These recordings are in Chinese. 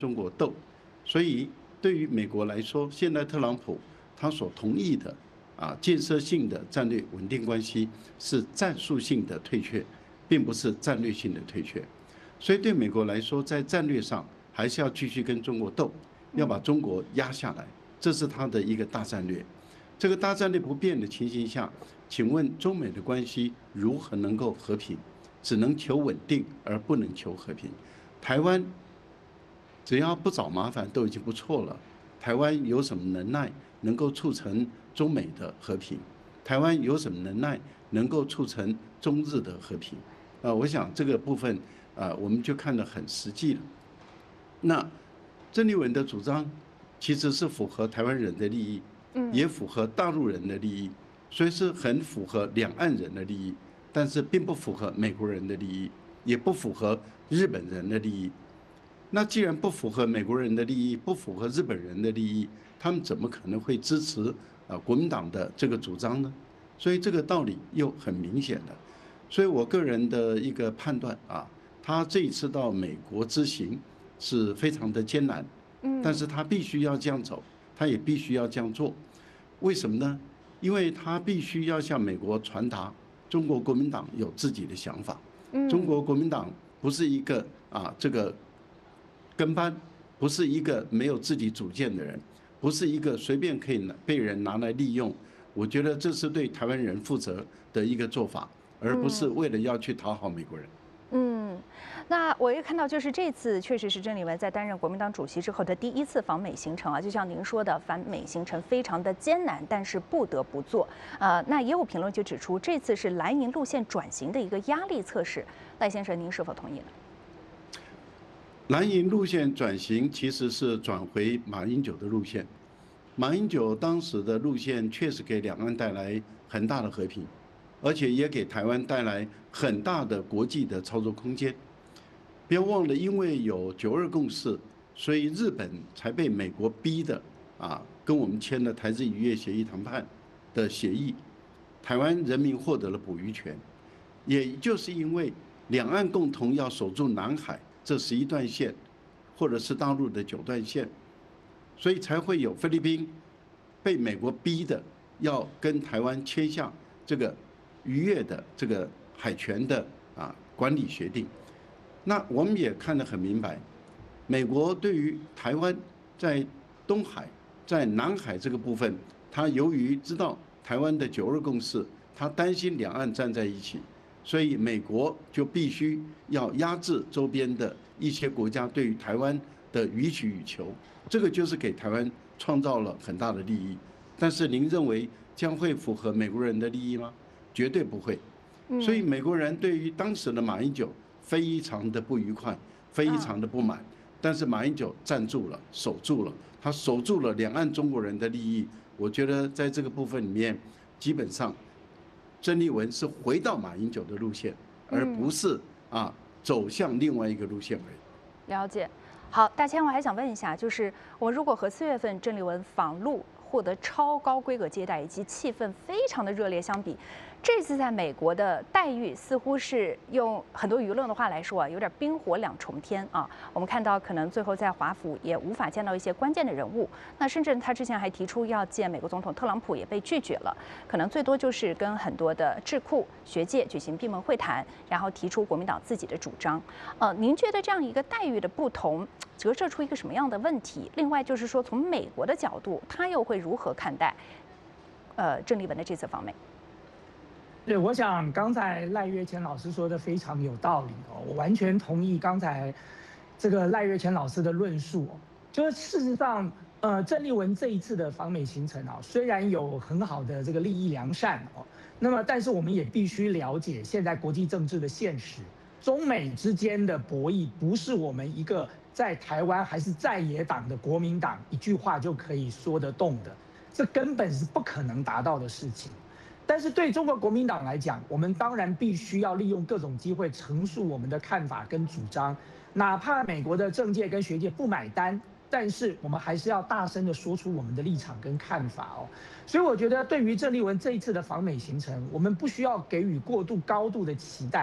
中国斗，所以对于美国来说，现在特朗普他所同意的建设性的战略稳定关系是战术性的退却，并不是战略性的退却。所以对美国来说，在战略上还是要继续跟中国斗，要把中国压下来，这是他的一个大战略。这个大战略不变的情形下，请问中美的关系如何能够和平？只能求稳定，而不能求和平。台湾只要不找麻烦都已经不错了。台湾有什么能耐能够促成中美的和平？台湾有什么能耐能够促成中日的和平？我想这个部分我们就看得很实际了。那郑丽文的主张其实是符合台湾人的利益，也符合大陆人的利益，所以是很符合两岸人的利益，但是并不符合美国人的利益，也不符合日本人的利益。那既然不符合美国人的利益，不符合日本人的利益，他们怎么可能会支持国民党的这个主张呢？所以这个道理又很明显的。所以我个人的一个判断他这一次到美国之行是非常的艰难，但是他必须要这样走，他也必须要这样做。为什么呢？因为他必须要向美国传达中国国民党有自己的想法。中国国民党不是一个这个跟班，不是一个没有自己主见的人，不是一个随便可以被人拿来利用。我觉得这是对台湾人负责的一个做法，而不是为了要去讨好美国人。 那我也看到，就是这次确实是郑丽文在担任国民党主席之后的第一次访美行程就像您说的，访美行程非常的艰难，但是不得不做。那也有评论就指出，这次是蓝营路线转型的一个压力测试。赖先生，您是否同意呢？ 蓝营路线转型其实是转回马英九的路线。马英九当时的路线确实给两岸带来很大的和平，而且也给台湾带来很大的国际的操作空间。不要忘了，因为有9·2共识，所以日本才被美国逼的跟我们签了台日渔业协议谈判的协议，台湾人民获得了捕鱼权。也就是因为两岸共同要守住南海这11段线，或者是大陆的9段线，所以才会有菲律宾被美国逼的要跟台湾签下这个渔业的这个海权的管理协定。那我们也看得很明白，美国对于台湾在东海、在南海这个部分，他由于知道台湾的9·2共识，他担心两岸站在一起，所以美国就必须要压制周边的一些国家对于台湾的予取予求，这个就是给台湾创造了很大的利益。但是您认为将会符合美国人的利益吗？绝对不会。所以美国人对于当时的马英九非常的不愉快，非常的不满。但是马英九站住了，守住了，他守住了两岸中国人的利益。我觉得在这个部分里面，基本上郑丽文是回到马英九的路线，而不是走向另外一个路线而已。 了解。好，大千，我还想问一下，就是我们如果和4月份郑丽文访陆获得超高规格接待以及气氛非常的热烈相比，这次在美国的待遇似乎是用很多舆论的话来说有点冰火两重天我们看到可能最后在华府也无法见到一些关键的人物，那甚至他之前还提出要见美国总统特朗普，也被拒绝了。可能最多就是跟很多的智库学界举行闭门会谈，然后提出国民党自己的主张。您觉得这样一个待遇的不同，折射出一个什么样的问题？另外就是说，从美国的角度，他又会如何看待郑丽文的这次访美？ 对，我想刚才赖岳谦老师说的非常有道理我完全同意刚才这个赖岳谦老师的论述就是事实上，郑丽文这一次的访美行程虽然有很好的这个利益良善那么但是我们也必须了解现在国际政治的现实，中美之间的博弈不是我们一个在台湾还是在野党的国民党一句话就可以说得动的，这根本是不可能达到的事情。但是对中国国民党来讲，我们当然必须要利用各种机会陈述我们的看法跟主张，哪怕美国的政界跟学界不买单，但是我们还是要大声的说出我们的立场跟看法所以我觉得对于郑丽文这一次的访美行程，我们不需要给予过度高度的期待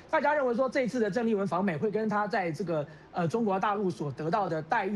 大家认为说这次的郑丽文访美会跟他在这个中国大陆所得到的待遇